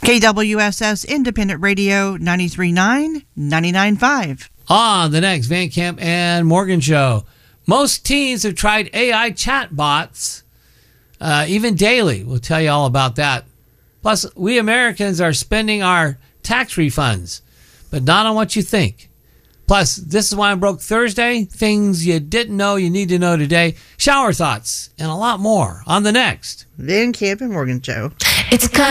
KWSS Independent Radio 93.9, 99.5. On the next Van Camp and Morgan show, most teens have tried AI chatbots, even daily. We'll tell you all about that. Plus, we Americans are spending our tax refunds, but not on what you think. Plus, this is why I'm broke Thursday. Things you didn't know you need to know today. Shower thoughts and a lot more on the next Van Camp and Morgan show. It's kind